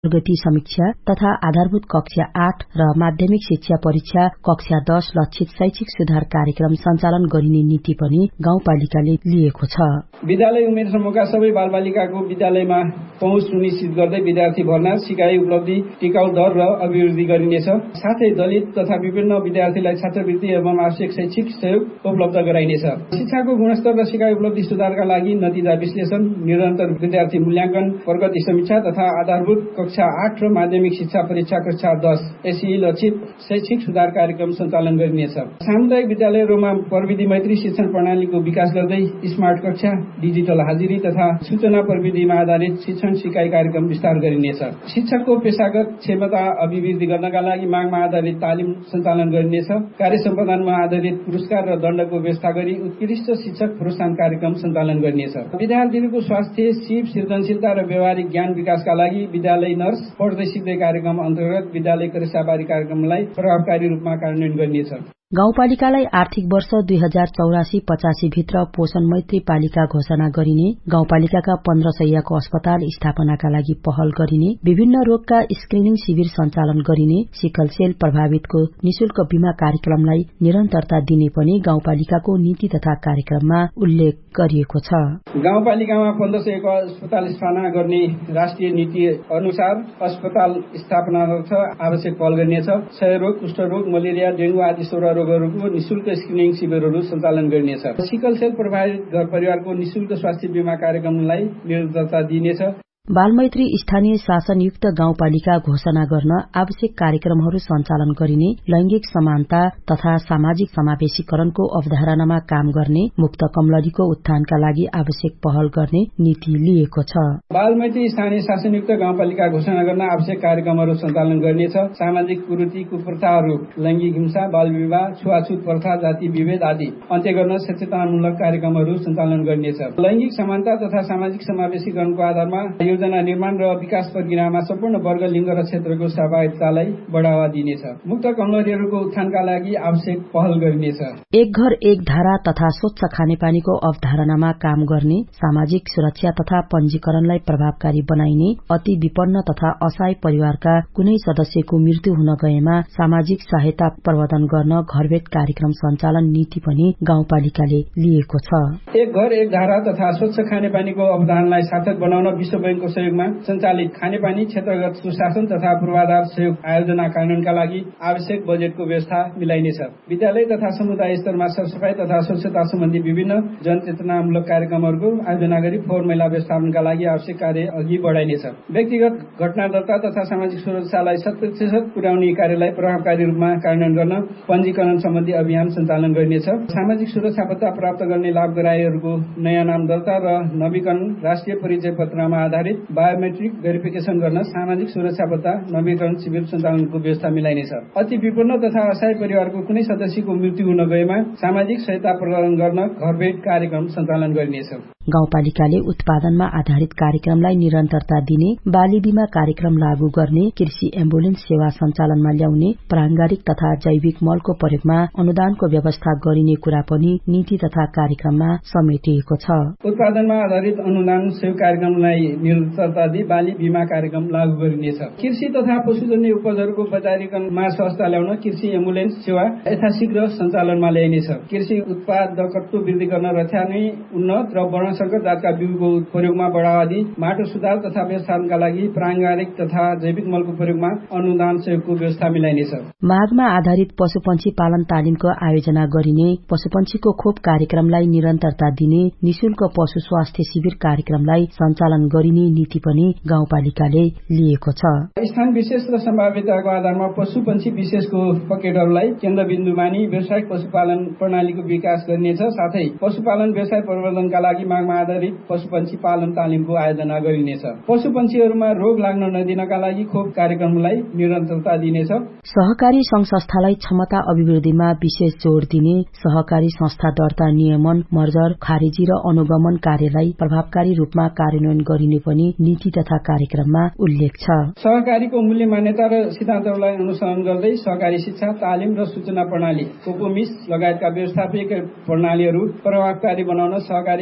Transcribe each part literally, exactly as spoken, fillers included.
प्रगति समीक्षा तथा आधारभूत कक्षा आठ र माध्यमिक शिक्षा परीक्षा कक्षा दश लक्षित शैक्षिक सुधार कार्यक्रम सञ्चालन गरिने नीति पनि गाउँपालिकाले लिएको छ। विद्यालय उमेर समूहका सबै बालबालिकाको विद्यालयमा पहुँच सुनिश्चित गर्दै विद्यार्थी भर्ना, सिकाइ उपलब्धि, टिकाउ दर र अभिवृद्धि गरिनेछ। साथै दलित तथा विभिन्न विद्यार्थीलाई छात्रवृत्ति एवं आवश्यक शैक्षिक सहयोग उपलब्ध गराइनेछ। शिक्षाको गुणस्तर र सिकाइ उपलब्धि सुधारका लागि नतिजा विश्लेषण, निरन्तर विद्यार्थी मूल्याङ्कन, प्रगति समीक्षा तथा आधारभूत कक्षा आठ र माध्यमिक शिक्षा परीक्षा कक्षा दश एसई लक्षित शैक्षिक सुधार कार्यक्रम सञ्चालन गरिनेछ। सामुदायिक विद्यालयहरूमा प्रविधि मैत्री शिक्षण प्रणालीको विकास गर्दै स्मार्ट कक्षा, डिजिटल हाजिरी तथा सूचना प्रविधिमा आधारित शिक्षण सिकाइ कार्यक्रम विस्तार गरिनेछ। शिक्षकको पेशागत क्षमता अभिवृद्धि गर्नका लागि मागमा आधारित तालिम सञ्चालन गरिनेछ। कार्य सम्पादनमा आधारित पुरस्कार र दण्डको व्यवस्था गरी उत्कृष्ट शिक्षक प्रोत्साहन कार्यक्रम सञ्चालन गरिनेछ। विद्यार्थीहरूको स्वास्थ्य, सिप, सृजनशीलता र व्यावहारिक ज्ञान विकासका लागि विद्यालय नर्स पढ्दै सिक्दै कार्यक्रम अन्तर्गत विद्यालय करेसाबारी कार्यक्रमलाई प्रभावकारी रूपमा कार्यान्वयन गरिनेछ। गाउँपालिकालाई आर्थिक वर्ष दुई हजार चौरासी पचासी भित्र पोषण मैत्री पालिका घोषणा गरिने, गाउँपालिकाका पन्ध्र सयको अस्पताल स्थापनाका लागि पहल गरिने, विभिन्न रोगका स्क्रिनिङ शिविर सञ्चालन गरिने, सिकलसेल प्रभावितको निशुल्क बीमा कार्यक्रमलाई निरन्तरता दिने पनि गाउँपालिकाको नीति तथा कार्यक्रममा उल्लेख गरिएको छ। गाउँपालिकामा पन्ध्र सयको अस्पताल स्थापना गर्ने राष्ट्रिय नीति अनुसार अस्पताल स्थापनार्थ आवश्यक पहल गरिनेछ। क्षयरोग, कुष्ठरोग, मलेरिया, डेंगू आदि सोह्र रोगहरूको निशुल्क स्क्रिनिङ शिविरहरू सञ्चालन गरिनेछ। सिकलसेल प्रभावित घर परिवारको निशुल्क स्वास्थ्य बीमा कार्यक्रमलाई निरन्तरता दिइनेछ। बालमैत्री स्थानीय शासनयुक्त गाउँपालिका घोषणा गर्न आवश्यक कार्यक्रमहरू सञ्चालन गरिने, लैंगिक समानता तथा सामाजिक समावेशीकरणको अवधारणामा काम गर्ने, मुक्त कमलरीको उत्थानका लागि आवश्यक पहल गर्ने नीति लिएको छ। बालमैत्री स्थानीय शासनयुक्त गाउँपालिका घोषणा गर्न आवश्यक कार्यक्रमहरू सञ्चालन गरिनेछ। सामाजिक कुरीति, कुप्रथाहरू, लैंगिक हिंसा, बाल विवाह, छुवाछुत प्रथा, जाति विभेद आदि अन्त्य गर्न सचेतनामूलक कार्यक्रमहरू सञ्चालन गरिनेछ। लैंगिक समानता तथा सामाजिक समावेशीकरणको आधारमा योजना निर्माण र विकास प्रक्रियामा सम्पूर्ण वर्ग, लिङ्ग र क्षेत्रको सहभागितालाई बढ़ावा दिनेछ। मुक्त कमलरीहरूको उत्थानका लागि आवश्यक पहल गरिनेछ। एक घर एक धारा तथा स्वच्छ खानेपानीको अवधारणामा काम गर्ने, सामाजिक सुरक्षा तथा पंजीकरणलाई प्रभावकारी बनाइने, अति विपन्न तथा असहाय परिवारका कुनै सदस्यको मृत्यु हुन गएमा सामाजिक सहायता प्रवर्धन गर्न घरभेट कार्यक्रम सञ्चालन नीति पनि गाउँपालिकाले लिएको छ। एक घर एक धारा तथा स्वच्छ खानेपानीको अवधारणालाई सार्थक बनाउन विश्व बैंकको सहयोगमा सञ्चालित खानेपानी क्षेत्रगत सुशासन तथा पूर्वाधार सहयोग आयोजना कार्यान्वयनका लागि आवश्यक बजेटको व्यवस्था मिलाइनेछ। विद्यालय तथा समुदाय स्तरमा सरसफाई तथा स्वच्छता सम्बन्धी विभिन्न जनचेतनामूलक कार्यक्रमहरूको आयोजना गरी फोहोर मैला व्यवस्थापनका लागि आवश्यक कार्य अघि बढाइनेछ। व्यक्तिगत घटना दर्ता तथा सामाजिक सुरक्षालाई शत प्रतिशत पुर्याउने कार्यलाई प्रभावकारी रूपमा कार्यान्वयन गर्न पञ्जीकरण सम्बन्धी अभियान सञ्चालन गरिनेछ। सामाजिक सुरक्षा भत्ता प्राप्त गर्ने लाभग्राहीहरूको नयाँ नाम दर्ता र नवीकरण, राष्ट्रिय परिचय पत्रमा आधारित बायोमेट्रिक भेरिफिकेशन गर्न सामाजिक सुरक्षा भत्ता नवीकरण शिविर सञ्चालनको व्यवस्था मिलाइनेछ। अति विपन्न तथा असहाय परिवारको कुनै सदस्यको मृत्यु हुन गएमा सामाजिक सहायता प्रदान गर्न घरभेट कार्यक्रम सञ्चालन गरिनेछ। गाउँपालिकाले उत्पादनमा आधारित कार्यक्रमलाई निरन्तरता दिने, बाली बीमा कार्यक्रम लागू गर्ने, कृषि एम्बुलेन्स सेवा सञ्चालनमा ल्याउने, प्राङ्गारिक तथा जैविक मलको प्रयोगमा अनुदानको व्यवस्था गरिने कुरा पनि नीति तथा कार्यक्रममा समेटिएको छ। उत्पादनमा आधारित अनुदान सहयोग कार्यक्रमलाई निरन्तरता दिई बाली बीमा कार्यक्रम लागू गरिनेछ। कृषि तथा पशुजन्य उपजहरूको बजारीकरणमा सहजता ल्याउन कृषि एम्बुलेन्स सेवा यथाशीघ्र सञ्चालनमा ल्याइनेछ। कृषि उत्पादकत्व वृद्धि गर्न रथ्याउने उन्नत र वर्णसङ्कर जातका बिउको प्रयोगमा बढ़ावा दिई माटो सुधार तथा व्यवस्थापनका लागि प्राङ्गारिक तथा जैविक मलको प्रयोगमा अनुदान सहयोगको व्यवस्था मिलाइनेछ। माघमा आधारित पशुपन्छी पालन तालिमको आयोजना गरिने, पशुपन्छीको खोप कार्यक्रमलाई निरन्तरता दिने, निशुल्क पशु स्वास्थ्य शिविर कार्यक्रमलाई सञ्चालन गरिने नीति पनि गाउँपालिकाले लिएको छ। स्थान विशेष र सम्भाव्यताको आधारमा पशुपन्छी विशेषको पकेटहरूलाई केन्द्रबिन्दु मानी व्यावसायिक पशुपालन प्रणालीको विकास गरिनेछ। साथै पशुपालन व्यवसाय प्रवर्धनका लागि मागमा आधारित पशुपन्छी पालन तालिमको आयोजना गरिनेछ। पशुपन्छीहरूमा रोग लाग्न नदिनका लागि खोप कार्यक्रमलाई निरन्तरता दिनेछ। सहकारी संघ संस्थालाई क्षमता अभिवृद्धिमा विशेष जोड़ दिने, सहकारी संस्था दर्ता नियमन, मर्जर, खारेजी र अनुगमन कार्यलाई प्रभावकारी रूपमा कार्यान्वयन गरिने पनि नीति तथा कार्यक्रममा उल्लेख छ। सहकारीको मूल्य मान्यता र सिद्धान्तहरूलाई अनुसरण गर्दै सहकारी शिक्षा, तालिम र सूचना प्रणाली, कोकोमिस लगायतका व्यवस्थापकीय प्रणालीहरू प्रभावकारी बनाउन सहकारी संघ संस्था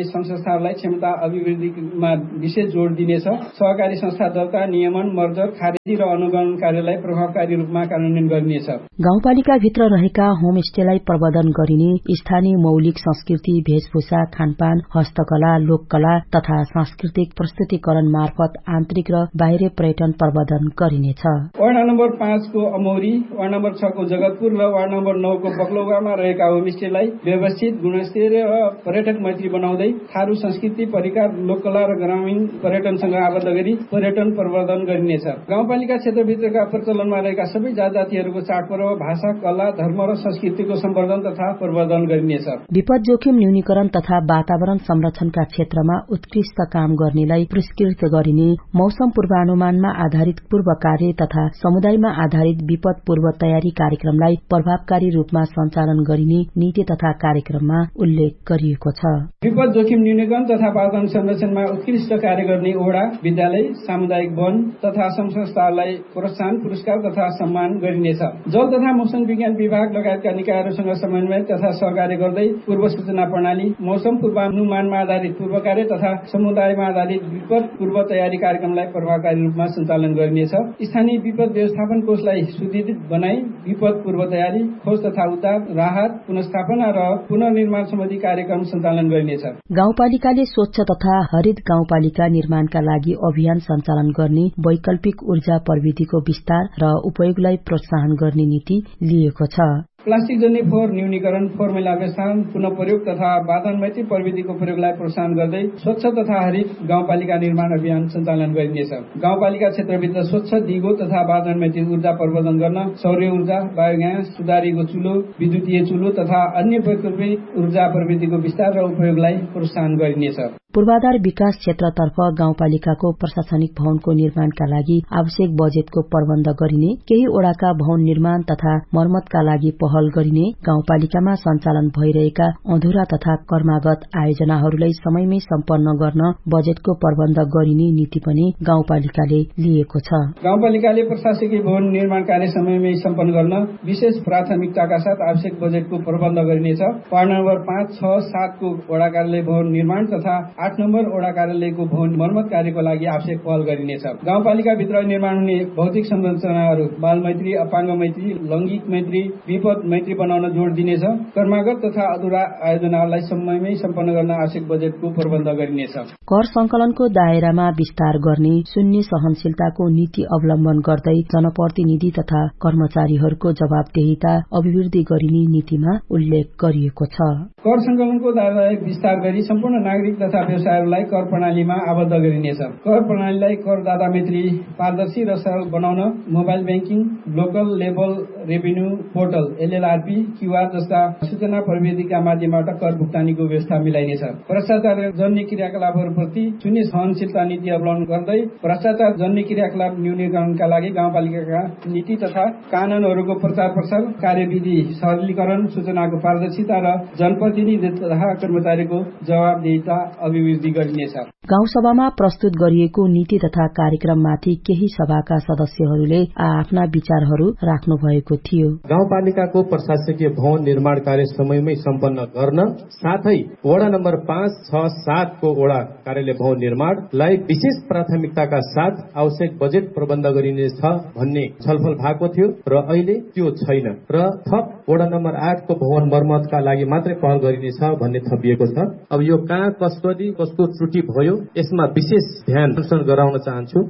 संस्थाहरूलाई क्षमता अभिवृद्धिमा विशेष जोड दिनेछ। सहकारी संस्था दर्ता, नियमन, मर्जर, खारेजी र अनुगमन कार्यलाई प्रभावकारी रूपमा कार्यान्वयन गरिनेछ। गाउँपालिका भित्र रहेका होमस्टेलाई प्रबन्धन गरिने स्थानीय मौलिक संस्कृति, वेशभूषा, खानपान, हस्तकला, लोककला तथा सांस्कृतिक प्रस्तुतिकरण मार्फत आन्तरिक र बाहिरी पर्यटन प्रबन्धन गरिनेछ। वार्ड नम्बर पाँचको अमौरी, वार्ड नम्बर छको जगतपुर र वार्ड नम्बर नौको बक्लौगामा रहेका होमस्टेलाई व्यवस्थित, गुणस्तरीय र पर्यटक मैत्री बनाउँदै थारू संस्कृति, परिकार, लोककला र ग्रामीण पर्यटनसँग आबद्ध गरी पर्यटन प्रवर्धन गरिनेछ। गाउँपालिका क्षेत्रभित्रका प्रचलनमा रहेका सबै जात जातिहरूको चाडपर्व, भाषा, कला, धर्म र संस्कृतिको सम्वर्धन तथा प्रवर्धन गरिनेछ। विपद जोखिम न्यूनीकरण तथा वातावरण संरक्षणका क्षेत्रमा उत्कृष्ट काम गर्नेलाई पुरस्कृत गरिने, मौसम पूर्वानुमानमा आधारित पूर्व कार्य तथा समुदायमा आधारित विपद पूर्व तयारी कार्यक्रमलाई प्रभावकारी रूपमा सञ्चालन गरिने नीति तथा कार्यक्रममा उल्लेख गरिएको छ। विपद जोखिम न्यूनीकरण तथा वातावरण संरक्षणमा उत्कृष्ट कार्य गर्ने ओडा, विद्यालय, सामुदायिक वन तथा संघ संस्थाहरूलाई प्रोत्साहन, पुरस्कार तथा सम्मान गरिनेछ। जल तथा मौसम विज्ञान विभाग लगायतका निकायहरूसँग समन्वय तथा सहकार्य गर्दै पूर्व सूचना प्रणाली, मौसम पूर्वानुमानमा आधारित पूर्व कार्य तथा समुदायमा आधारित विपद पूर्व तयारी कार्यक्रमलाई प्रभावकारी रूपमा सञ्चालन गरिनेछ। स्थानीय विपद व्यवस्थापन कोषलाई सुदृढ बनाई विपद पूर्व तयारी, खोज तथा उद्धार, राहत, पुनर्स्थापना र पुनर्निर्माण सम्बन्धी कार्यक्रम सञ्चालन गरिनेछ। गाउँपालिकाले स्वच्छ तथा हरित गाउँपालिका निर्माणका लागि अभियान सञ्चालन गर्ने, वैकल्पिक ऊर्जा प्रविधिको विस्तार र उपयोगलाई प्रोत्साहन गर्ने नीति लिएको छ। प्लास्टिक जन्य फोहोर न्यूनीकरण, फोहोर मैला व्यवस्थापन, पुनः प्रयोग तथा वातावरणमैत्री प्रविधिको प्रयोगलाई प्रोत्साहन गर्दै स्वच्छ तथा हरित गाउँपालिका निर्माण अभियान सञ्चालन गरिनेछ। गाउँपालिका क्षेत्रभित्र स्वच्छ, दिगो तथा वातावरणमैत्री ऊर्जा प्रवर्धन गर्न सौर्य ऊर्जा, बायोग्यास, सुधारिएको चुलो, विद्युतीय चुलो तथा अन्य वैकल्पिक ऊर्जा प्रविधिको विस्तार र उपयोगलाई प्रोत्साहन गरिनेछ। पूर्वाधार विकास क्षेत्रतर्फ गाउँपालिकाको प्रशासनिक भवनको निर्माणका लागि आवश्यक बजेटको प्रबन्ध गरिने, केही ओडाका भवन निर्माण तथा मर्मतका लागि पहल गरिने, गाउँपालिकामा सञ्चालन भइरहेका अधुरा तथा कर्मागत आयोजनाहरूलाई समयमै सम्पन्न गर्न बजेटको प्रबन्ध गरिने नीति पनि गाउँपालिकाले लिएको छ। गाउँपालिकाले प्रशासकीय भवन निर्माण कार्य समयमै सम्पन्न गर्न विशेष प्राथमिकताका साथ आवश्यक बजेटको प्रबन्ध गरिनेछ। वार्ड नम्बर पाँच, छ, सातको वडा कार्यालय भवन निर्माण तथा आठ नम्बर वडा कार्यालयको भवन मर्मत कार्यको लागि आवश्यक पहल गरिनेछ। गाउँपालिकाभित्र निर्माण हुने भौतिक संरचनाहरू बाल मैत्री, अपाङ्ग मैत्री, लैंगिक मैत्री, विपद मैत्री बनाउन जोड दिनेछ। कर्मागत तथा अधुरा आयोजनाहरूलाई समयमै सम्पन्न गर्न आवश्यक बजेटको प्रबन्ध गरिनेछ। कर संकलनको दायरामा विस्तार गर्ने, शून्य सहनशीलताको नीति अवलम्बन गर्दै जनप्रतिनिधि तथा कर्मचारीहरूको जवाबदेहिता अभिवृद्धि गरिने नीतिमा उल्लेख गरिएको छ। कर संकलनको दायरा विस्तार गरी सम्पूर्ण नागरिक तथा व्यवसायहरूलाई कर प्रणालीमा आबद्ध गरिनेछ। कर प्रणालीलाई करदाता मैत्री, पारदर्शी र सरल बनाउन mobile banking, local level revenue portal एलएलआरपी, QR जस्ता सूचना प्रविधिका माध्यमबाट कर भुक्तानीको व्यवस्था मिलाइनेछ। भ्रष्टाचार जन्य क्रियाकलापहरूप्रति शून्य सहनशीलता नीति अवलम्बन गर्दै भ्रष्टाचार जन्य क्रियाकलाप न्यूनीकरणका लागि गाउँपालिकाका नीति तथा कानूनहरूको प्रचार प्रसार, कार्यविधि सरलीकरण, सूचनाको पारदर्शिता र जनप्रतिनिधि तथा कर्मचारीको जवाबदेहिता अभिवृद्धि गरिनेछ। गाउँसभामा प्रस्तुत गरिएको नीति तथा कार्यक्रममाथि केही सभाका सदस्यहरूले आफ्ना विचारहरू राख्नु भएको थियो। गाउँपालिकाको प्रशासकीय भवन निर्माण कार्य समयमै सम्पन्न गर्न साथै वडा नम्बर पाँच, छ, सातको वडा कार्यालय भवन निर्माणलाई विशेष प्राथमिकताका साथ आवश्यक बजेट प्रबन्ध गरिनेछ भन्ने छलफल भएको थियो र अहिले त्यो छैन र थप वडा नम्बर आठको भवन मर्मतका लागि मात्रै पहल गरिनेछ भन्ने थपिएको छ। अब यो कहाँ कसरी कस्तो त्रुटि भयो यसमा विशेष ध्यान गराउन चाहन्छु।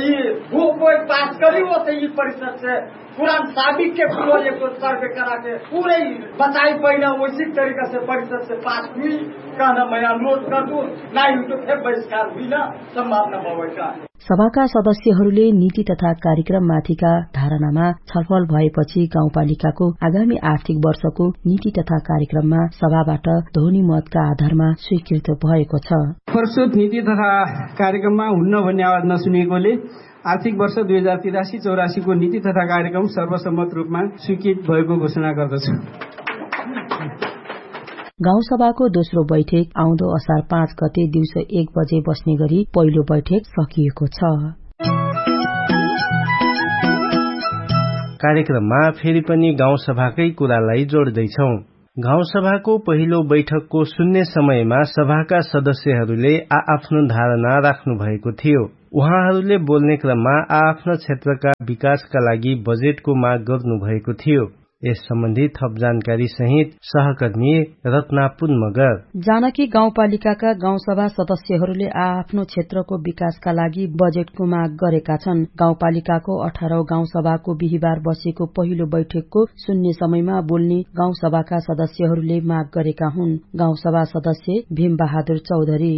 पुरान साबिक के प्रोजेक्ट को सर्वे करा के पूरे बताई पहिला उचित तरीका से परिषद से पास हुई कहना मैं अनुरोध कर दूं, नहीं तो फिर बहिष्कार हुई ना संभावना भएका। सभाका सदस्यहरूले नीति तथा कार्यक्रममाथिका धारणामा छलफल भएपछि गाउँपालिकाको आगामी आर्थिक वर्षको नीति तथा कार्यक्रममा सभाबाट ध्वनि मतका आधारमा स्वीकृत भएको छ। प्रस्तुत नीति तथा कार्यक्रममा हुन्न भन्ने आवाज नसुनिएकोले आर्थिक वर्ष दुई हजार तिरासी चौरासी को नीति तथा कार्यक्रम सर्वसम्मत रूपमा स्वीकृत भएको घोषणा गर्दछु। गाउँसभाको दोस्रो बैठक आउँदो असार पाँच गते दिउँसो एक बजे बस्ने गरी पहिलो बैठक सकिएको छ। कार्यक्रममा फेरि पनि गाउँसभाकै कुरालाई जोड्दैछौ। गाउँसभाको पहिलो बैठकको शून्य समयमा सभाका सदस्यहरूले आआफ्नो धारणा राख्नु भएको थियो। उहाँहरूले बोल्ने क्रममा आआफ्नो क्षेत्रका विकासका लागि बजेटको माग गर्नु भएको थियो। यस सम्बन्धी थप जानकारी सहित सहकर्मी रत्नापुन मगर। जानकी गाउँपालिकाका गाउँसभा सदस्यहरूले आआफ्नो क्षेत्रको विकासका लागि बजेटको माग गरेका छन्। गाउँपालिकाको अठारौं गाउँसभाको बिहिबार बसेको पहिलो बैठकको शून्य समयमा बोल्ने गाउँसभाका सदस्यहरूले माग गरेका हुन्। गाउँसभा सदस्य भीम बहादुर चौधरी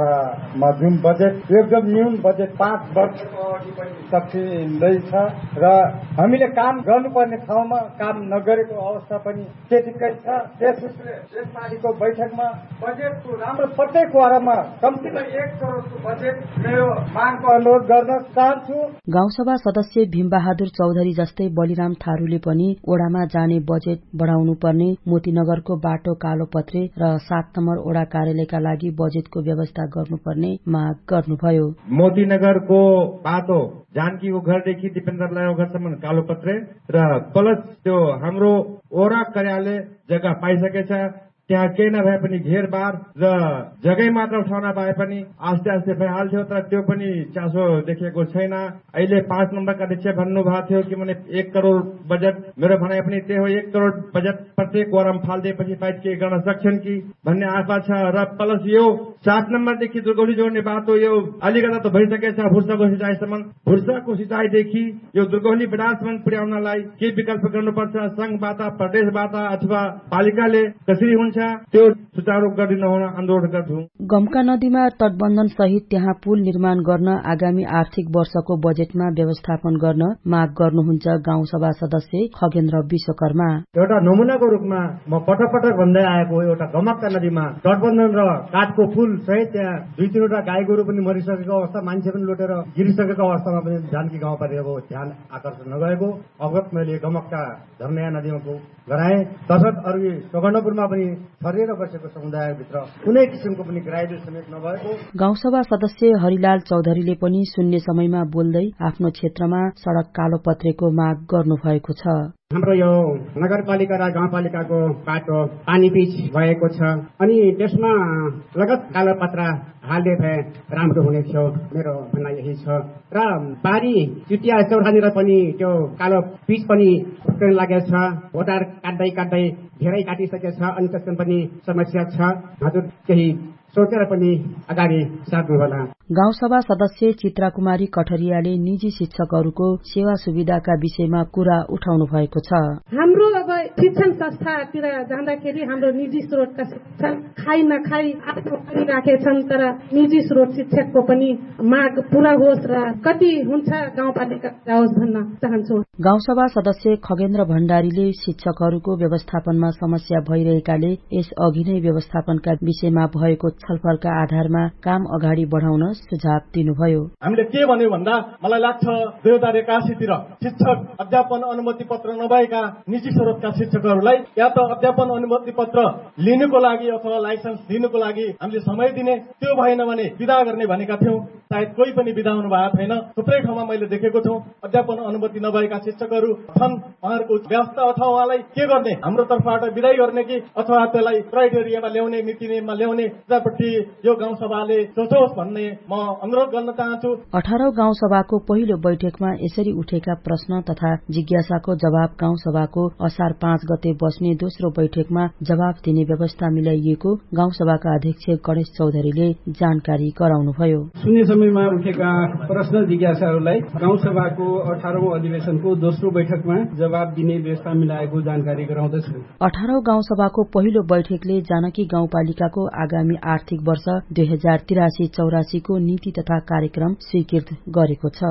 जुन बजेट एकदम न्यून बजेट पाँच वर्षको अघि पनि सकिँदैछ र हामीले काम गर्नुपर्ने ठाउँमा काम नगरेको अवस्था पनि त्यतिकै छ। त्यसैले यसपालिको बैठकमा बजेटको राम्रो प्रत्येक वारामा कम्तीमा एक करोडको बजेट मेरो मागको अनुरोध गर्न चाहन्छु। गाउँसभा सदस्य भीम बहादुर चौधरी जस्तै बलिराम थारूले पनि ओडामा जाने बजेट बढ़ाउनु पर्ने, मोतीनगरको बाटो कालोपत्रे र सात नम्बर ओडा कार्यालयका लागि बजेटको व्यवस्था गर्नुपर्ने माग गर्नुभयो। मोतीनगरको बाटो जानकीको घरदेखि दिपेन्द्र राईको घरसम्म कालोपत्रे र प्लस त्यो हाम्रो ओडा कार्यालय जग्गा पाइसकेछ, त्यहाँ केही नभए पनि घेरबार र जग्गै मात्र उठाउन पाए पनि आस्ते आस्ते भइहाल्थ्यो, तर त्यो पनि चासो देखेको छैन। अहिले पाँच नम्बरका अध्यक्ष भन्नुभएको थियो कि मैले एक करोड़ बजेट, मेरो भनाइ पनि त्यही हो, एक करोड़ बजेट प्रत्येक वारामा फालिदिएपछि सायद केही गर्न सक्छन् कि भन्ने आशा छ। र प्लस यो सात नम्बरदेखि दुर्गौली जोड्ने बाटो यो अलिकता त भइसकेछ, भुर्साको सिँचाइसम्म, भुर्साको सिँचाइदेखि यो दुर्गौली बडासम्म पुर्याउनलाई के विकल्प गर्नुपर्छ, संघबाट, प्रदेशबाट अथवा पालिकाले कसरी हुन्छ त्यो सुचारू गरिदिनु हुन अनुरोध गर्छु। गम्का नदीमा तटबन्धन सहित त्यहाँ पुल निर्माण गर्न आगामी आर्थिक वर्षको बजेटमा व्यवस्थापन गर्न माग गर्नुहुन्छ गाउँसभा सदस्य खगेन्द्र विश्वकर्मा। एउटा नमुनाको रूपमा म पटक पटक भन्दै आएको एउटा गम्का नदीमा तटबन्धन र काठको पुल सहित त्यहाँ दुई तीनवटा गाई गोरु पनि मरिसकेको अवस्था, मान्छे पनि लुटेर गिरिसकेको अवस्थामा पनि जानकी गाउँपालिकाको ध्यान आकर्षण नगएको अवगत मैले गम्का धर्मया नदीमा गराए। तसर्थ अरू सगण्डपुरमा पनि छरिएर बसेको समुदायभित्र कुनै किसिमको पनि ग्राइडेल समेत नभएको। गाउँसभा सदस्य हरिलाल चौधरीले पनि शून्य समयमा बोल्दै आफ्नो क्षेत्रमा सड़क कालोपत्रेको माग गर्नुभएको छ। हाम्रो यो नगरपालिका र गाउँपालिकाको बाटो पानी पिच भएको छ अनि त्यसमा लगत कालोपत्र हाल्दै भए राम्रो हुने थियो, मेरो भनाइ यही छ। र बारी चुटिया चौरानीर पनि त्यो कालो पिच पनि फुट्न लागेको छ, भोटार काट्दै काट्दै धेरै काटिसकेछ अनि त्यसमा पनि समस्या छ। हजुर केही सोचेर पनि अगाडि सार्नु होला। गाउँसभा सदस्य चित्रा कुमारी कठरियाले निजी शिक्षकहरूको सेवा सुविधाका विषयमा कुरा उठाउनु भएको छ। हाम्रो अब शिक्षण संस्थातिर जाँदाखेरि हाम्रो निजी स्रोतका शिक्षक खाइ नखाइ आफ्नो गरिराखेछन्, तर निजी स्रोत शिक्षकको पनि माग पूरा होस् र कति हुन्छ गाउँपालिका जाओस् भन्न चाहन्छु। गाउँसभा सदस्य खगेन्द्र भण्डारीले शिक्षकहरूको व्यवस्थापनमा समस्या भइरहेकाले यस अघि नै व्यवस्थापनका विषयमा भएको छलफलका आधारमा काम अगाडि बढाउन सुझाव दिनुभयो। हामीले के भन्यो भन्दा मलाई लाग्छ दुई हजार एकासीतिर शिक्षक अध्यापन अनुमति पत्र नभएका निजी स्रोतका शिक्षकहरूलाई या त अध्यापन अनुमति पत्र लिनुको लागि अथवा लाइसेन्स दिनुको लागि हामीले समय दिने, त्यो भएन भने विदा गर्ने भनेका थियौं। सायद कोही पनि विदा हुनु भएको छैन। थुप्रै ठाउँमा मैले देखेको छु अध्यापन अनुमति नभएका शिक्षकहरू छन्, उहाँहरूको व्यवस्था अथवा उहाँलाई के गर्ने, हाम्रो तर्फबाट विदाई गर्ने कि अथवा त्यसलाई क्राइटेरियामा ल्याउने, नीति नियममा ल्याउने प्रति यो गाउँसभाले सोचोस् भन्ने म अनुरोध गर्न चाहन्छु। अठारौं गाउँसभाको पहिलो बैठकमा यसरी उठेका प्रश्न तथा जिज्ञासाको जवाब गाउँसभाको असार पाँच गते बस्ने दोस्रो बैठकमा जवाब दिने व्यवस्था मिलाइएको गाउँसभाका अध्यक्ष गणेश चौधरीले जानकारी गराउनुभयो। शून्य समयमा उठेका प्रश्न जिज्ञासाहरूलाई गाउँसभाको अठारौं अधिवेशनको दोस्रो बैठकमा जवाब दिने व्यवस्था मिलाएको जानकारी गराउँदछु। अठारौं गाउँसभाको पहिलो बैठकले जानकी गाउँपालिकाको आगामी आर्थिक वर्ष दुई हजार तिरासी चौरासीको नीति तथा कार्यक्रम स्वीकृत गरेको छ।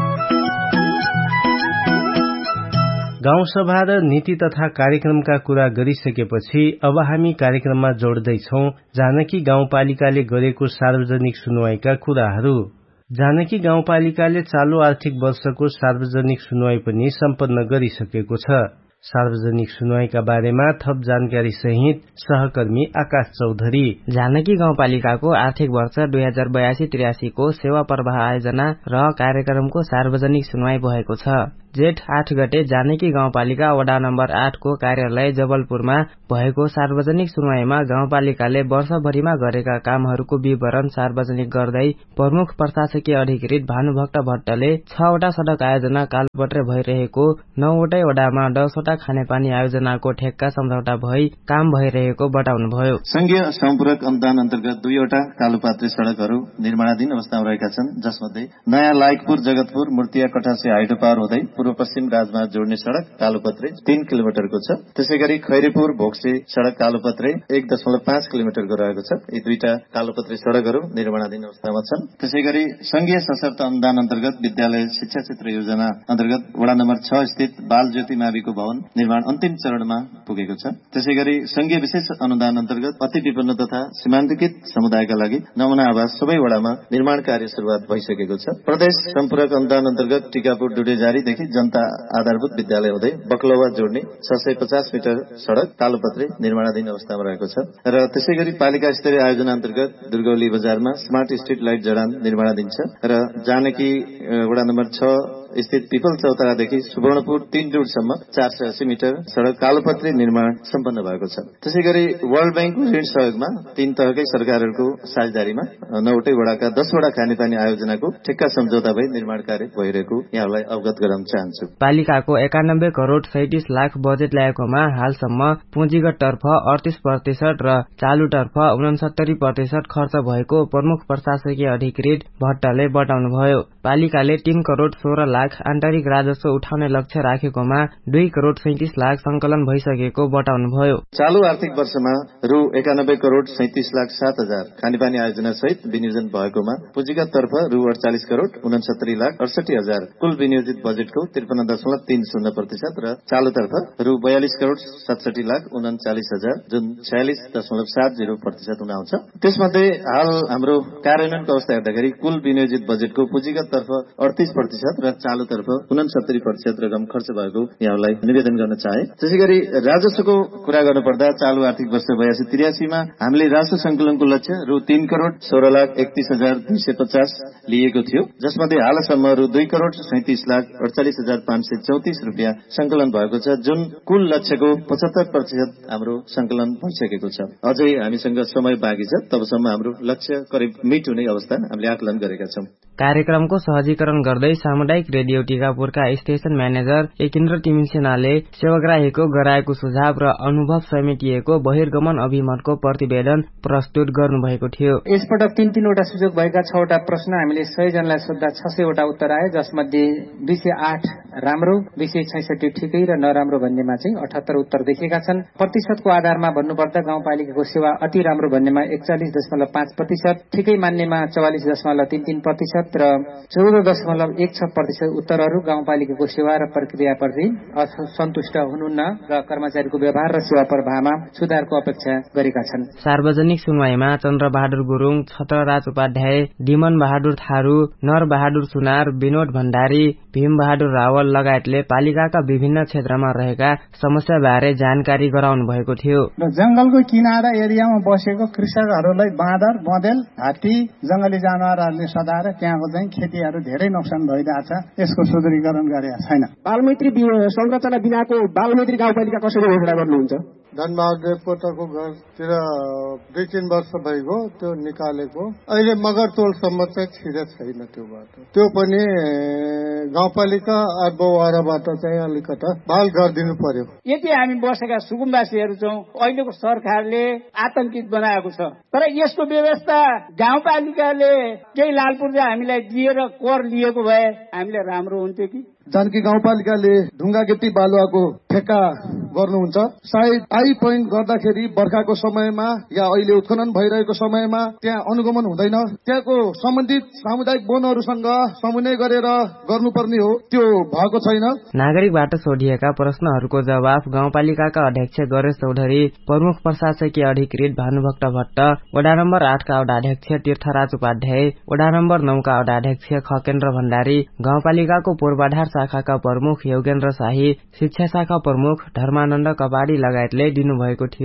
गाउँसभा र नीति तथा कार्यक्रमका कुरा गरिसकेपछि अब हामी कार्यक्रममा जोड्दैछौ जानकी गाउँपालिकाले गरेको सार्वजनिक सुनवाईका कुराहरू। जानकी गाउँपालिकाले चालू आर्थिक वर्षको सार्वजनिक सुनवाई पनि सम्पन्न गरिसकेको छ। सार्वजनिक सुनवाईका बारेमा थप जानकारी सहित सहकर्मी आकाश चौधरी। जानकी गाउँपालिकाको आर्थिक वर्ष दुई हजार बयासी त्रियासी को सेवा प्रवाह आयोजना र कार्यक्रमको सार्वजनिक सुनवाई भएको छ। जेठ आठ गते जानकी गाउँपालिका वडा नम्बर आठको कार्यालय जबलपुरमा भएको सार्वजनिक सुनवाईमा गाउँपालिकाले वर्षभरिमा गरेका कामहरूको विवरण सार्वजनिक गर्दै प्रमुख प्रशासकीय अधिकृत भानुभक्त भट्टले छवटा सड़क आयोजना कालोपत्रे भइरहेको, नौवटै वडामा दसवटा खानेपानी आयोजनाको ठेक्का सम्झौता भई काम भइरहेको बताउनुभयो। संघीय सम्पूरक अनुदान अन्तर्गत दुईवटा कालोपात्रे सड़कहरू निर्माणाधीन अवस्थामा रहेका छन्, जसमध्ये नयाँ लायकपुर जगतपुर मूर्तिया कठासे हाइड्रो पावर हुँदै पूर्व पश्चिम राजमार्ग जोड्ने सड़क कालोपत्रे तीन किलोमिटरको छ। त्यसै गरी खैरीपुर भोक्से सड़क कालोपत्रे एक दशमलव पाँच किलोमिटरको रहेको छ। यी दुईटा कालोपत्रे सड़कहरू निर्माणाधीन अवस्थामा छन्। त्यसै गरी संघीय सशक्त अनुदान अन्तर्गत विद्यालय शिक्षा क्षेत्र योजना अन्तर्गत वडा नम्बर छ स्थित बाल ज्योति माविको भवन निर्माण अन्तिम चरणमा पुगेको छ। त्यसै गरी संघीय विशेष अनुदान अन्तर्गत अति विपन्न तथा सीमान्तकृत समुदायका लागि नमुना आवास सबै वडामा निर्माण कार्य शुरूआत भइसकेको छ। प्रदेश सम्पूरक अनुदान अन्तर्गत टीकापुर डुडेजारीदेखि जनता आधारभूत विद्यालय हुँदै बकलौवा जोड्ने छ सय पचास मिटर सड़क कालोपत्रे निर्माणाधीन अवस्थामा रहेको छ। र त्यसै गरी पालिका स्तरीय आयोजना अन्तर्गत दुर्गौली बजारमा स्मार्ट स्ट्रीट लाइट जडान निर्माणाधीन छ र जानकी वडा नम्बर छ स्थित पिपल चौतारादेखि सुवर्णपुर तीन डुडसम्म चार सय अस्सी मिटर सड़क कालोपत्रे निर्माण सम्पन्न भएको छ। त्यसै गरी वर्ल्ड ब्याङ्कको ऋण सहयोगमा तीन तहकै सरकारहरूको साझेदारीमा नौवटै वडाका दसवटा खानेपानी आयोजनाको ठेक्का सम्झौता भई निर्माण कार्य भइरहेको यहाँलाई अवगत गराउन चाहन्छु। पालिकाको एकानब्बे करोड़ सैतिस लाख बजेट ल्याएकोमा हालसम्म पुँजीगततर्फ अडतीस प्रतिशत र चालुतर्फ उनसत्तरी प्रतिशत खर्च भएको प्रमुख प्रशासकीय अधिकृत भट्टले बताउनुभयो। पालिकाले तीन करोड़ सोह्र लाख आन्तरिक राजस्व उठाउने लक्ष्य राखेकोमा दुई करोड़ सैतिस लाख संकलन भइसकेको बताउनुभयो। चालू आर्थिक वर्षमा रु एकानब्बे करोड़ सैतिस लाख सात हजार खानेपानी आयोजना सहित विनियोजन भएकोमा पुँजीगत तर्फ रु अडचालिस करोड़ उनसत्तरी लाख अडसठी हजार कुल विनियोजित बजेटको त्रिपन्न दशमलव तीन शून्य प्रतिशत र चालुतर्फ रु बयालिस करोड़ सतसठी लाख उन्चालिस हजार जुन छयालिस दशमलव सात जीरो प्रतिशत हुन आउँछ। त्यसमध्ये हाल हाम्रो कार्यान्वयनको अवस्था हेर्दाखेरि कुल विनियोजित बजेटको पुँजीगत तर्फ अडतीस प्रतिशत र चालुतर्फ उनसत्तरी प्रतिशत रकम खर्च भएको यहाँलाई निवेदन गर्न चाहे। त्यसै गरी राजस्वको कुरा गर्नुपर्दा चालू आर्थिक वर्ष बयासी त्रियासीमा हामीले राजस्व संकलनको लक्ष्य रु तीन करोड़ सोह्र लाख एकतीस हजार दुई सय पचास लिएको थियो, जसमध्ये हालसम्म रु दुई करोड़ सैतिस लाख अडचालिस हजार पाँच सय चौतिस रूपियाँ संकलन भएको छ, जुन कुल लक्ष्यको पचहत्तर प्रतिशत हाम्रो संकलन भइसकेको छ। अझै हामीसँग समय बाँकी छ, तबसम्म हाम्रो लक्ष्य करिब मिट हुने अवस्था हामीले आकलन गरेका छौं। कार्यक्रमको सहजीकरण गर्दै सामुदायिक रेडियो टीकापुरका स्टेशन म्यानेजर एकिन्द्र तिमिसेनाले सेवाग्राहीको गराएको सुझाव र अनुभव समेटिएको बहिर्गमन अभिमतको प्रतिवेदन प्रस्तुत गर्नुभएको थियो। यसपटक तीन तीनवटा सुझाव भएका छवटा प्रश्न हामीले सय जनालाई सोद्धा छ सयवटा उत्तर आए, जसमध्ये दुई सय आठ राम्रो, दुई सय छैसठी ठिकै र नराम्रो भन्नेमा चाहिँ अठहत्तर उत्तर देखिएका छन्। प्रतिशतको आधारमा भन्नुपर्दा गाउँपालिकाको सेवा अति राम्रो भन्नेमा एकचालिस दशमलव पाँच प्रतिशत, ठिकै मान्नेमा चौवालिस दशमलव तीन तीन प्रतिशत र चौध दशमलव एक छ प्रतिशत उत्तरहरू गाउँपालिकाको सेवा र प्रक्रियाप्रति सन्तुष्ट हुनुहुन्न र कर्मचारीको व्यवहार र सेवा प्रवाहमा सुधारको अपेक्षा गरेका छन्। सार्वजनिक सुनवाईमा चन्द्रबहादुर गुरुङ, छत्रराज उपाध्याय, डिमन बहादुर थारू, नर बहादुर सुनार, विनोद भण्डारी, भीम बहादुर रावल लगायतले पालिकाका विभिन्न क्षेत्रमा रहेका समस्याबारे जानकारी गराउनु भएको थियो। जंगलको किनारा एरियामा बसेको कृषकहरूलाई बाँदर, बँदेल, हात्ती, जंगली जनावरहरूले सताएर त्यहाँको चाहिँ खेतीहरू धेरै नोक्सान भइरहेको छ। यसको सुदृढीकरण गरेका छैन। बालमैत्री संरचना बिनाको बालमैत्री गाउँपालिका कसरी घोषणा गर्नुहुन्छ? धनबहादुर पोताको घरतिर दुई तीन वर्ष भइगयो त्यो निकालेको। अहिले मगरतोलसम्म चाहिँ छिरे छैन त्यो बाटो। त्यो पनि गाउँपालिका अरबवाराबाट चाहिँ अलिकता बाल गरिदिनु पर्यो। यति हामी बसेका सुकुम्बासीहरू छौँ, अहिलेको सरकारले आतंकित बनाएको छ, तर यसको व्यवस्था गाउँपालिकाले केही लालपुर्जा हामीलाई दिएर कर लिएको भए हामीले राम्रो हुन्थ्यो कि। जानकी गाउँपालिकाले ढुङ्गा गिट्टी बालुवाको ठेक्का गर्नुहुन्छ। सायद आई पोइन्ट गर्दाखेरि बर्खाको समयमा या अहिले उत्खनन भइरहेको समयमा त्यहाँ अनुगमन हुँदैन। त्यहाँको सम्बन्धित सामुदायिक वनहरूसँग समन्वय गरेर गर्नुपर्ने हो, त्यो भएको छैन। नागरिकबाट सोधिएका प्रश्नहरूको जवाफ गाउँपालिकाका अध्यक्ष गणेश चौधरी, प्रमुख प्रशासकीय अधिकृत भानुभक्त भट्ट, वडा नम्बर आठका वडाध्यक्ष तीर्थराज उपाध्याय, वडा नम्बर नौका वडाध्यक्ष खकेन्द्र भण्डारी, गाउँपालिकाको पूर्वाधार शाखाका प्रमुख योगेन्द्र शाही, शिक्षा शाखा प्रमुख धर्मानन्द कपाडी लगायतले दिनुभएको थियो।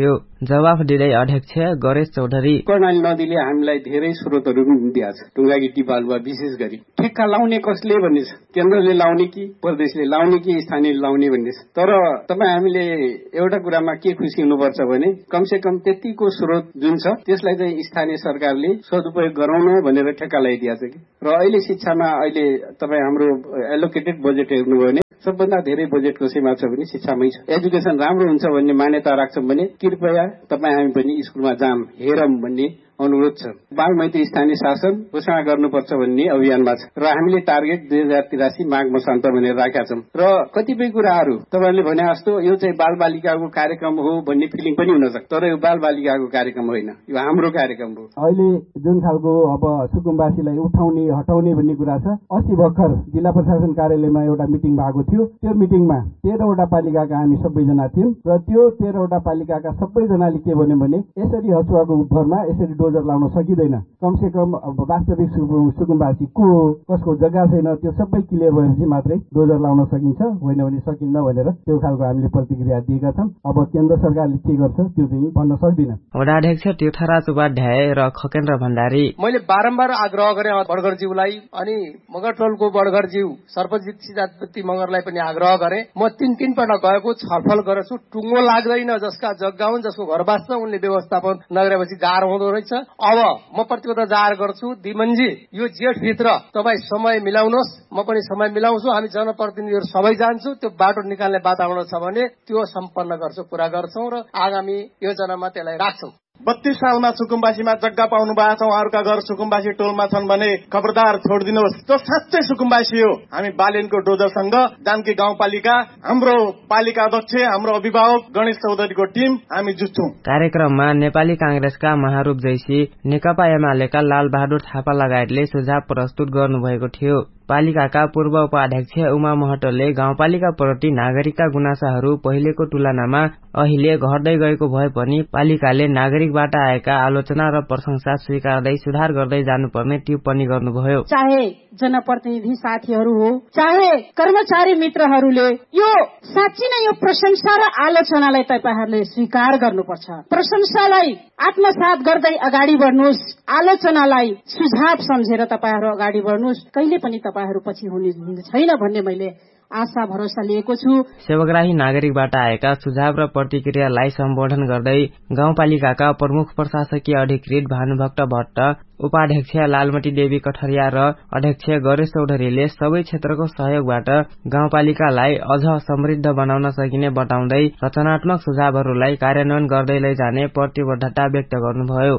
जवाफ दिँदै अध्यक्ष गणेश चौधरी, कर्णाली नदीले हामीलाई धेरै स्रोतहरू दिएको छ, ढुङ्गा गिटी बालुवा विशेष गरी। ठेक्का लाउने कसले भन्ने छ, केन्द्रले लाउने कि प्रदेशले लाउने कि स्थानीय लाउने भन्ने छ। तर तपाईँ हामीले एउटा कुरामा के खुसी हुनुपर्छ भने कमसे कम त्यतिको स्रोत जुन छ त्यसलाई चाहिँ स्थानीय सरकारले सदुपयोग गराउन भनेर ठेक्का लगाइदिएको छ कि। र अहिले शिक्षामा अहिले तपाईँ हाम्रो एलोकेटेड बजेट हेर्नुभयो भने सबभन्दा धेरै बजेट कसैमा छ भने शिक्षामै छ। एजुकेसन राम्रो हुन्छ भन्ने मान्यता राख्छौँ भने कृपया तपाईँ हामी पनि स्कुलमा जाम हेरौँ भन्ने अनुरोध छ। बाल मैत्री स्थानीय शासन घोषणा गर्नुपर्छ भन्ने अभियानमा छ र हामीले टार्गेट दुई हजार तिरासी माघ मसान्त भनेर राखेका छौँ। र कतिपय कुराहरू तपाईँहरूले भने जस्तो यो चाहिँ बाल बालिकाको कार्यक्रम हो भन्ने फिलिङ पनि हुन सक्छ, तर यो बाल बालिकाको कार्यक्रम होइन, यो हाम्रो कार्यक्रम हो। अहिले जुन खालको अब सुकुम्बासीलाई उठाउने हटाउने भन्ने कुरा छ, अस्ति भर्खर जिल्ला प्रशासन कार्यालयमा एउटा मिटिङ भएको थियो। त्यो मिटिङमा तेह्रवटा पालिकाका हामी सबैजना थियौँ र त्यो तेह्रवटा पालिकाका सबैजनाले के भन्यो भने यसरी हचुवाको भरमा यसरी डोजर लाउन सकिँदैन, कमसे कम वास्तविक सुकुम्बासी को हो, कसको जग्गा छैन, त्यो सबै क्लियर भएपछि मात्रै डोजर लाउन सकिन्छ, होइन भने सकिन्न भनेर त्यो खालको हामीले प्रतिक्रिया दिएका छौँ। अब केन्द्र सरकारले के गर्छ त्यो चाहिँ भन्न सक्दिन। वडाध्यक्ष तीर्थराज उपाध्याय र खकेन्द्र भण्डारी, मैले बारम्बार आग्रह गरेँ बडगरज्यूलाई अनि मगरटोलको बडगरज्यू सर्पजित सिद्धार्थी मगरलाई पनि आग्रह गरेँ। म तीन तीन पल्ट गएको छलफल गरेछु, टुङ्गो लाग्दैन, जसका जग्गा हुन् जसको घरबास छ उनले व्यवस्थापन नगरेपछि गाह्रो हुँदो रहेछ। अब म प्रतिबद्ध जाहेर गर्छु, दिमनजी यो जेठभित्र तपाईँ समय मिलाउनुहोस्, म पनि समय मिलाउँछु, हामी जनप्रतिनिधिहरू सबै जान्छौँ, त्यो बाटो निकाल्ने वातावरण छ भने त्यो सम्पन्न गर्छु, पूरा गर्छौँ र आगामी योजनामा त्यसलाई राख्छौँ। बत्तीस सालमा सुकुम्बासीमा जग्गा पाउनु भएको छ, उहाँहरूका घर सुकुम्बासी टोलमा छन् भने खबरदार छोडिदिनुहोस्। त्यो साँच्चै सुकुम्बासी हो। हामी बालेनको डोजरसँग जानकी गाउँपालिका, हाम्रो पालिका अध्यक्ष, हाम्रो अभिभावक गणेश चौधरीको टिम हामी जुट्छौँ। कार्यक्रममा नेपाली कांग्रेसका महारूप जैसी, नेकपा एमालेका लाल बहादुर थापा लगायतले सुझाव प्रस्तुत गर्नुभएको थियो। पालिकाका पूर्व उपाध्यक्ष उमा महतोले गाउँपालिका प्रति नागरिकका गुनासाहरू पहिलेको तुलनामा अहिले घट्दै गएको भए पनि पालिकाले नागरिकबाट आएका आलोचना र प्रशंसा स्वीकार्दै सुधार गर्दै जानुपर्ने टिप्पणी गर्नुभयो। चाहे जनप्रतिनिधि साथीहरू हो, चाहे कर्मचारी मित्रहरूले यो साँच्चै नै यो प्रशंसा र आलोचनालाई तपाईहरूले स्वीकार गर्नुपर्छ। प्रशंसालाई आत्मसात गर्दै अगाडि बढ्नुहोस्, आलोचनालाई सुझाव सम्झेर तपाईहरू अगाडि बढ्नुहोस्। कहिले पनि तपाईहरू पछि हुने छैन भन्ने मैले आशा भरोसा लिएको छु। सेवाग्राही नागरिकबाट आएका सुझाव र प्रतिक्रियालाई सम्बोधन गर्दै गाउँपालिकाका प्रमुख प्रशासकीय अधिकृत भानुभक्त भट्ट, उपाध्यक्ष लालमती देवी कठरिया र अध्यक्ष गणेश चौधरीले सबै क्षेत्रको सहयोगबाट गाउँपालिकालाई अझ समृद्ध बनाउन सकिने बताउँदै रचनात्मक सुझावहरूलाई कार्यान्वयन गर्दै लैजाने प्रतिबद्धता व्यक्त गर्नुभयो।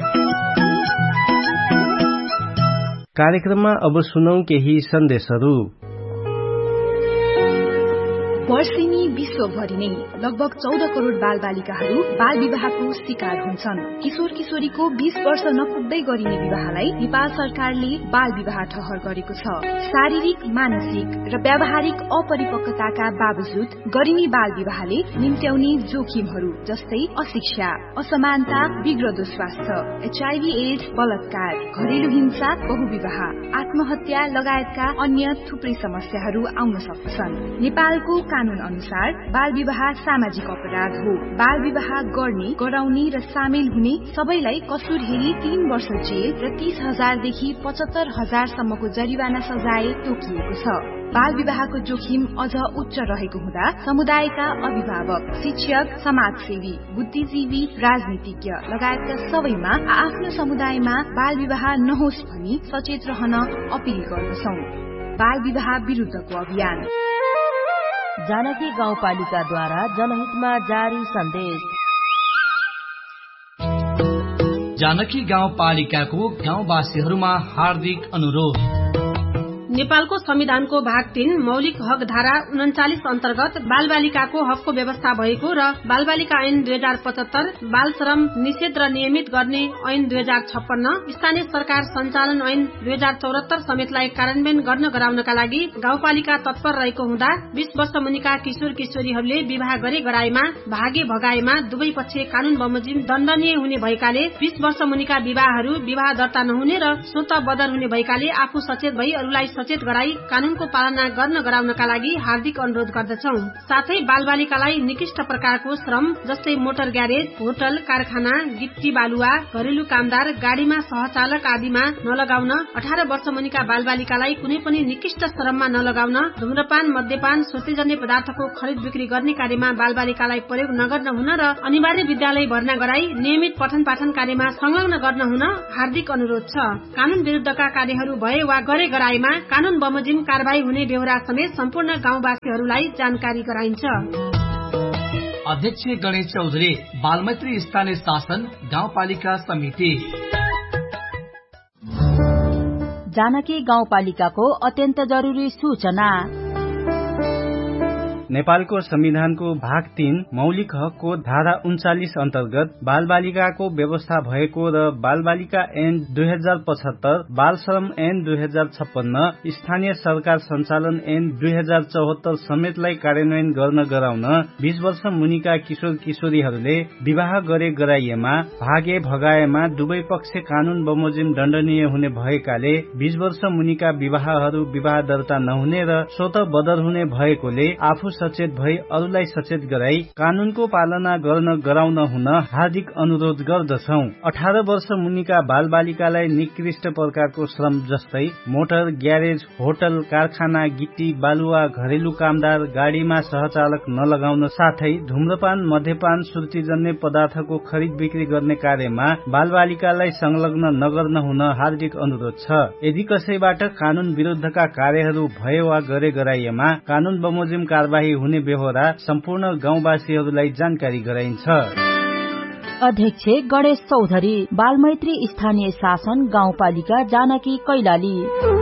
कार्यक्रममा अब सुनौ केही सन्देशहरू। वर्षेनी विश्वभरि नै लगभग चौध करोड़ बाल बालिकाहरू बाल विवाहको शिकार हुन्छन्। किशोर किशोरीको बीस वर्ष नपुग्दै गरिने विवाहलाई नेपाल सरकारले बाल विवाह ठहर गरेको छ। शारीरिक, मानसिक र व्यावहारिक अपरिपक्वताका बावजुद गरिने बाल विवाहले निम्त्याउने जोखिमहरू जस्तै अशिक्षा, असमानता, बिग्रदो स्वास्थ्य, एचआईभी एड्स, बलात्कार, घरेलु हिंसा, बहुविवाह, आत्महत्या लगायतका अन्य थुप्रै समस्याहरू आउन सक्छन्। नेपालको कानून अनुसार बाल विवाह सामाजिक अपराध हो। बाल विवाह गर्ने, गराउने र सामेल हुने सबैलाई कसुर हेरी तीन वर्ष जेल र तीस हजारदेखि पचहत्तर हजारसम्मको जरिवाना सजाय तोकिएको छ। बाल विवाहको जोखिम अझ उच्च रहेको हुँदा समुदायका अभिभावक, शिक्षक, समाजसेवी, बुद्धिजीवी, राजनीतिज्ञ लगायतका सबैमा आफ्नो समुदायमा बाल विवाह नहोस् भनी सचेत रहन अपील गर्दछौं। बाल विवाह विरुद्धको अभियान। जानकी गाउँपालिकाद्वारा जनहितमा जारी सन्देश। जानकी गाउँपालिकाको गाउँवासीहरूमा हार्दिक अनुरोध। नेपालको संविधानको भाग तीन मौलिक हक धारा उन्चालिस अन्तर्गत बाल बालिकाको हकको व्यवस्था भएको र बाल बालिका ऐन दुई हजार पचहत्तर, बाल श्रम निषेध र नियमित गर्ने ऐन दुई हजार छप्पन्न, स्थानीय सरकार संचालन ऐन दुई हजार चौरात्तर समेतलाई कार्यान्वयन गर्न गराउनका लागि गाउँपालिका तत्पर रहेको हुँदा बीस वर्ष मुनिका किशोर किशोरीहरूले विवाह गरे गराएमा, भागे भगाएमा दुवै पक्ष कानून बमोजिम दण्डनीय हुने भएकाले बीस वर्ष मुनिका विवाहहरू विवाह दर्ता नहुने र स्वतः बदर हुने भएकाले आफू सचेत भई अरूलाई सचेत गराई कानूनको पालना गर्न गराउनका लागि हार्दिक अनुरोध गर्दछौ। साथै बालबालिकालाई निकृष्ट प्रकारको श्रम जस्तै मोटर ग्यारेज, होटल, कारखाना, गिट्टी बालुवा, घरेलु कामदार, गाडीमा सहचालक आदिमा नलगाउन, अठार वर्ष मुनिका बालबालिकालाई कुनै पनि निकृष्ट श्रममा नलगाउन, धूम्रपान, मद्यपान, स्वास्थ्यजन्य पदार्थको खरिद बिक्री गर्ने कार्यमा बालबालिकालाई प्रयोग नगर्न हुन र अनिवार्य विद्यालय भर्ना गराई नियमित पठन पाठन कार्यमा संलग्न गर्न हुन हार्दिक अनुरोध छ। कानून विरुद्धका कार्यहरू भए वा गरे गराएमा कानून बमोजिम कारबाही हुने बेहोरा समेत सम्पूर्ण गाउँवासीहरूलाई जानकारी गराइन्छ। अध्यक्ष गणेश चौधरी, बालमैत्री स्थानीय शासन गाउँपालिका समिति। जानकी गाउँपालिकाको अत्यन्त जरुरी सूचना। नेपालको संविधानको भाग तीन मौलिक हकको धारा उन्चालिस अन्तर्गत बाल बालिकाको व्यवस्था भएको र बाल बालिका ऐन दुई हजार पचहत्तर, बाल श्रम ऐन दुई हजार छप्पन्न, स्थानीय सरकार संचालन ऐन दुई हजार चौहत्तर समेतलाई कार्यान्वयन गर्न गराउन बीस वर्ष मुनिका किशोर किशोरीहरूले विवाह गरे गराइएमा भागे भगाएमा दुवै पक्ष कानून बमोजिम दण्डनीय हुने भएकाले बीस वर्ष मुनिका विवाहहरू विवाह दर्ता नहुने र स्वत बदर हुने भएकोले आफू सचेत भई अरूलाई सचेत गराई कानूनको पालना गर्न गराउन हुन हार्दिक अनुरोध गर्दछौ। अठार वर्ष मुनिका बाल बालिकालाई निकृष्ट प्रकारको श्रम जस्तै मोटर ग्यारेज, होटल, कारखाना, गिट्टी बालुवा, घरेलु कामदार, गाडीमा सहचालक नलगाउन साथै धूम्रपान, मद्यपान, सुर्तीजन्य पदार्थको खरिद बिक्री गर्ने कार्यमा बाल बालिकालाई संलग्न नगर्न हुन हार्दिक अनुरोध छ। यदि कसैबाट कानून विरुद्धका कार्यहरू भए वा गरे गराइएमा कानून बमोजिम कारबाही हुने बेहोरा सम्पूर्ण गाउँवासीहरूलाई जानकारी गराइन्छ। अध्यक्ष गणेश चौधरी, बालमैत्री स्थानीय शासन गाउँपालिका जानकी कैलाली।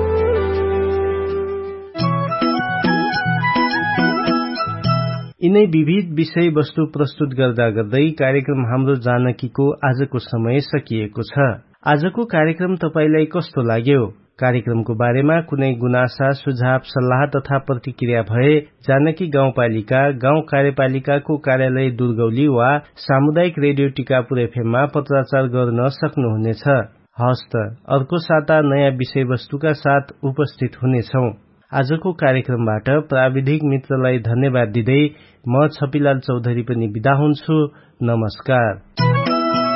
यिनै विविध विषय वस्तु प्रस्तुत गर्दा गर्दै कार्यक्रम हाम्रो जानकीको आजको समय सकिएको छ। आजको कार्यक्रम तपाईलाई कस्तो लाग्यो? कार्यक्रमको बारेमा कुनै गुनासा, सुझाव, सल्लाह तथा प्रतिक्रिया भए जानकी गाउँपालिका गाउँ कार्यपालिकाको कार्यालय दुर्गौली वा सामुदायिक रेडियो टिकापुर एफएममा पत्राचार गर्न सक्नुहुनेछ। हस्त अर्को साता नयाँ विषय वस्तुका साथ उपस्थित हुनेछौं। आजको कार्यक्रमबाट प्राविधिक मित्रलाई धन्यवाद दिँदै म छपिलाल चौधरी पनि बिदा हुन्छु। नमस्कार।